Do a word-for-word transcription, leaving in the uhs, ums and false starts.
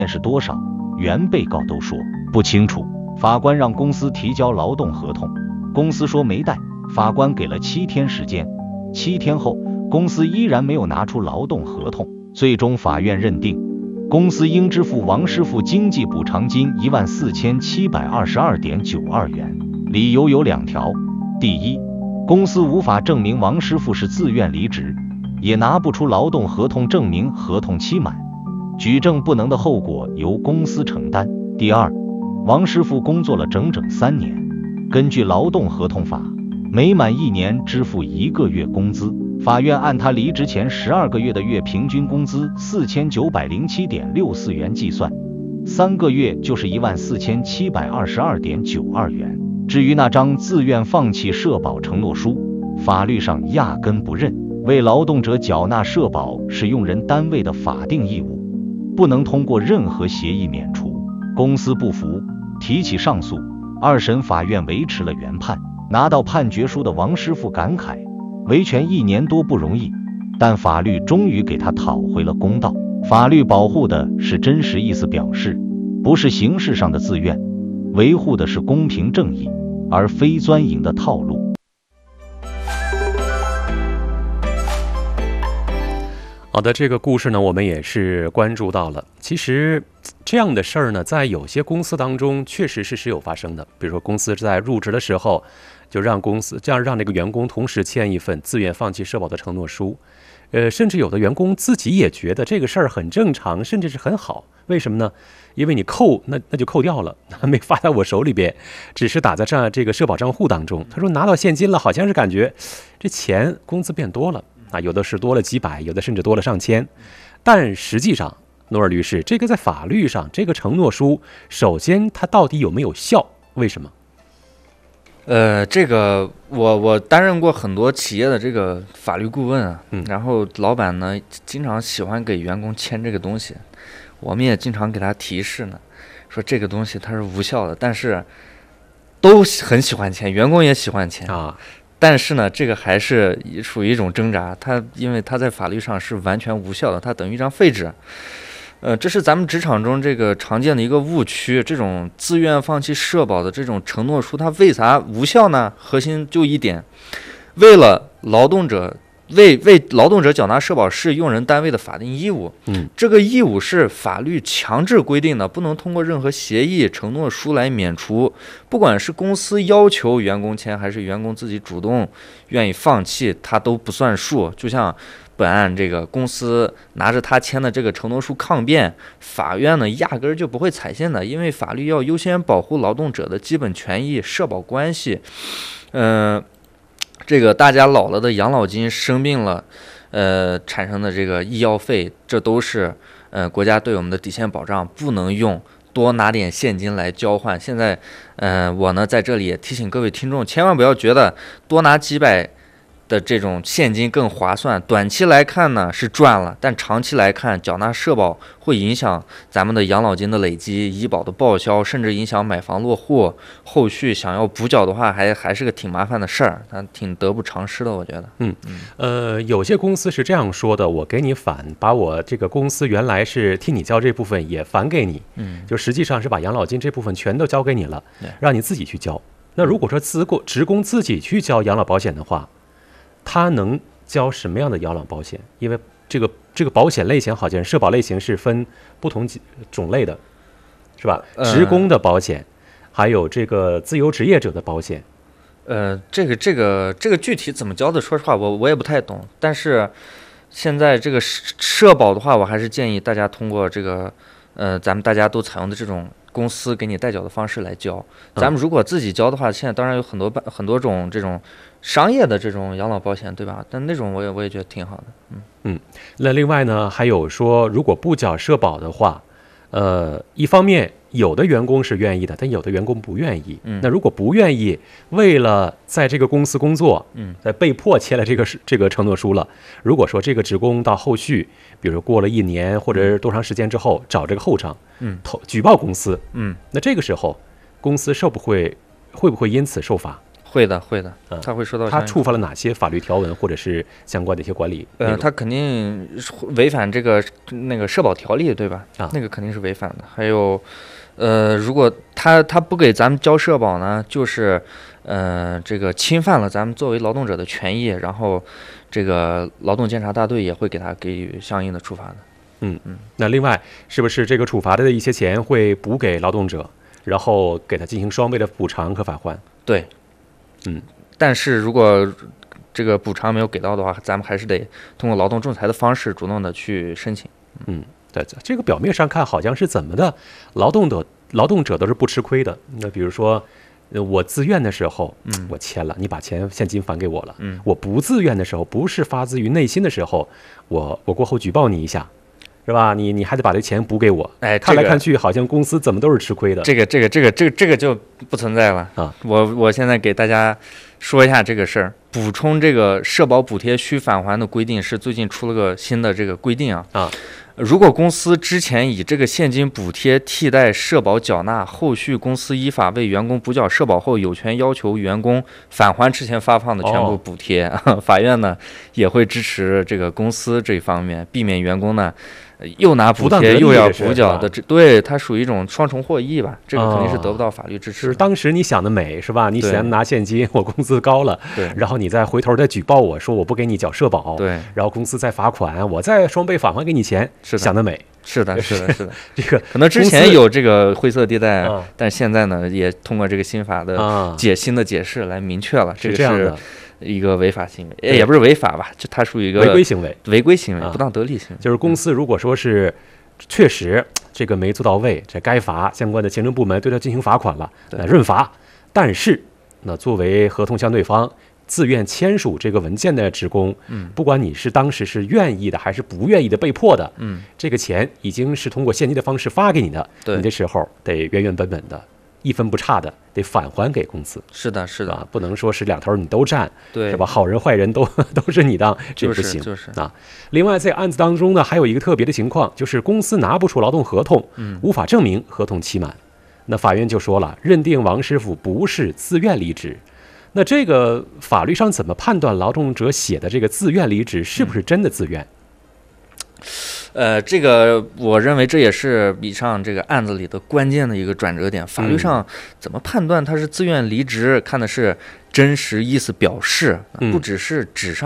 是多少？原被告都说不清楚。法官让公司提交劳动合同，公司说没带，法官给了七天时间。七天后，公司依然没有拿出劳动合同，最终法院认定，公司应支付王师傅经济补偿金一万四千七百二十二点九二元。理由有两条：第一，公司无法证明王师傅是自愿离职，也拿不出劳动合同证明合同期满，举证不能的后果由公司承担。第二，王师傅工作了整整三年，根据劳动合同法，每满一年支付一个月工资。法院按他离职前十二个月的月平均工资四千九百零七点六四元计算，三个月就是一万四千七百二十二点九二元。至于那张自愿放弃社保承诺书，法律上压根不认，为劳动者缴纳社保是用人单位的法定义务，不能通过任何协议免除。公司不服，提起上诉，二审法院维持了原判。拿到判决书的王师傅感慨，维权一年多不容易，但法律终于给他讨回了公道。法律保护的是真实意思表示，不是形式上的自愿，维护的是公平正义，而非钻营的套路。 好的，这个故事呢，我们也是关注到了。其实这样的事儿呢，在有些公司当中确实是时有发生的。比如说，公司在入职的时候，就让公司这样让这个员工同时签一份自愿放弃社保的承诺书。呃，甚至有的员工自己也觉得这个事儿很正常，甚至是很好。为什么呢？因为你扣那那就扣掉了，没发在我手里边，只是打在这这个社保账户当中。他说拿到现金了，好像是感觉这钱工资变多了。啊，有的是多了几百，有的甚至多了上千，但实际上，诺尔律师，这个在法律上，这个承诺书，首先它到底有没有效？为什么？ 呃，这个我我担任过很多企业的这个法律顾问啊，嗯、然后老板呢经常喜欢给员工签这个东西，我们也经常给他提示呢，说这个东西它是无效的，但是都很喜欢签，员工也喜欢签啊。但是呢，这个还是属于一种挣扎，它因为它在法律上是完全无效的，它等于一张废纸。呃，这是咱们职场中这个常见的一个误区。这种自愿放弃社保的这种承诺书，它为啥无效呢？核心就一点，为了劳动者为为劳动者缴纳社保是用人单位的法定义务。嗯，这个义务是法律强制规定的，不能通过任何协议、承诺书来免除。不管是公司要求员工签，还是员工自己主动愿意放弃，它都不算数。就像本案这个公司拿着他签的这个承诺书抗辩，法院呢压根儿就不会采信的，因为法律要优先保护劳动者的基本权益、社保关系。嗯、呃。这个大家老了的养老金生病了，呃，产生的这个医药费，这都是呃国家对我们的底线保障，不能用多拿点现金来交换。现在，呃，我呢在这里也提醒各位听众，千万不要觉得多拿几百的这种现金更划算。短期来看呢是赚了，但长期来看，缴纳社保会影响咱们的养老金的累积、医保的报销，甚至影响买房落户。后续想要补缴的话，还还是个挺麻烦的事儿，它挺得不偿失的，我觉得。 嗯呃，有些公司是这样说的：我给你返，把我这个公司原来是替你交这部分也返给你，嗯，就实际上是把养老金这部分全都交给你了，让你自己去交。那如果说自工职工自己去交养老保险的话，他能交什么样的养老保险？因为这个这个保险类型好像社保类型是分不同种类的，是吧？职工的保险，还有这个自由职业者的保险。 呃，这个这个这个具体怎么交的？说实话，我我也不太懂。但是现在这个社保的话，我还是建议大家通过这个呃，咱们大家都采用的这种公司给你代缴的方式来交。咱们如果自己交的话，现在当然有很多很多种这种商业的这种养老保险，对吧？但那种我也我也觉得挺好的。嗯嗯，那另外呢，还有说，如果不缴社保的话，呃，一方面有的员工是愿意的，但有的员工不愿意。嗯，那如果不愿意，为了在这个公司工作，嗯，在被迫签了这个这个承诺书了。如果说这个职工到后续，比如过了一年或者多长时间之后找这个后账，嗯，投举报公司，嗯，那这个时候公司受不会会不会因此受罚？ 会的，会的，他会受到。 他触犯了哪些法律条文或者是相关的一些管理？ 呃，他肯定违反这个那个社保条例，对吧？ 啊， 那个肯定是违反的。还有，呃，如果他他不给咱们交社保呢，就是呃这个侵犯了咱们作为劳动者的权益，然后这个劳动监察大队也会给他给予相应的处罚的。 嗯嗯。那另外，是不是这个处罚的一些钱会补给劳动者，然后给他进行双倍的补偿和返还？ 对。嗯，但是如果这个补偿没有给到的话，咱们还是得通过劳动仲裁的方式主动的去申请。 嗯，对，这个表面上看好像是怎么的，劳动的劳动者都是不吃亏的。那比如说，我自愿的时候，嗯，我签了，你把钱现金返给我了。嗯，我不自愿的时候，不是发自于内心的时候，我我过后举报你一下。是吧？你你还得把这钱补给我。 哎， 看来看去，好像公司怎么都是吃亏的。 这个这个这个这个这个就不存在了啊！我我现在给大家说一下这个事儿。补充这个社保补贴需返还的规定是最近出了个新的这个规定啊啊！ 如果公司之前以这个现金补贴替代社保缴纳，后续公司依法为员工补缴社保后，有权要求员工返还之前发放的全部补贴。哦、法院呢也会支持这个公司这一方面，避免员工呢又拿补贴又要补缴的，这对它属于一种双重获益吧？这个肯定是得不到法律支持。 就是当时你想的美是吧？你想拿现金，我工资高了， 对， 然后你再回头再举报我说我不给你缴社保， 对， 然后公司再罚款，我再双倍返还给你钱， 是想得美。 是的，是的，是的， 这个可能之前有这个灰色地带， 啊、 但现在呢，也通过这个新法的解新的解释来明确了，这个是一个违法行为，也不是违法吧，就它属于一个违规行为， 违规行为， 啊、 不当得利行为。 就是公司如果说是确实这个没做到位，这该罚，相关的行政部门对他进行罚款了，那认罚。但是，那作为合同相对方，自愿签署这个文件的职工， 嗯， 不管你是当时是愿意的还是不愿意的、被迫的， 嗯， 这个钱已经是通过现金的方式发给你的， 对， 你这时候得原原本本的、一分不差的得返还给公司。 是的，是的， 啊，不能说是两头你都占， 对， 是吧？好人坏人都都是你当，这不行， 就是、 啊。另外，在案子当中呢，还有一个特别的情况，就是公司拿不出劳动合同， 嗯， 无法证明合同期满，那法院就说了，认定王师傅不是自愿离职。那这个法律上怎么判断劳动者写的这个自愿离职是不是真的自愿？ 呃，这个我认为这也是以上这个案子里的关键的一个转折点。法律上怎么判断他是自愿离职，看的是真实意思表示，不只是纸上。